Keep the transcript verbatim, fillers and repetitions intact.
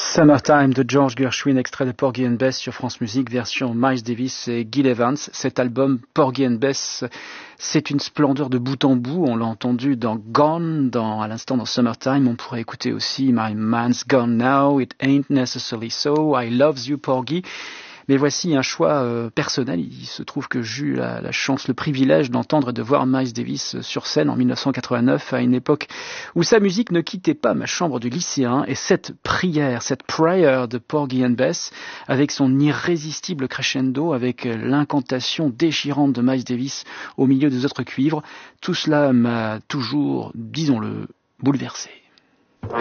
Summertime de George Gershwin, extrait de Porgy and Bess sur France Musique, version Miles Davis et Gil Evans. Cet album Porgy and Bess, c'est une splendeur de bout en bout. On l'a entendu dans Gone, dans, à l'instant dans Summertime. On pourrait écouter aussi My Man's Gone Now, It Ain't Necessarily So, I Loves You Porgy. Mais voici un choix euh, personnel. Il se trouve que j'ai eu la, la chance, le privilège d'entendre et de voir Miles Davis sur scène en dix-neuf cent quatre-vingt-neuf, à une époque où sa musique ne quittait pas ma chambre du lycéen. Et cette prière, cette prayer de Porgy and Bess, avec son irrésistible crescendo, avec l'incantation déchirante de Miles Davis au milieu des autres cuivres, tout cela m'a toujours, disons-le, bouleversé.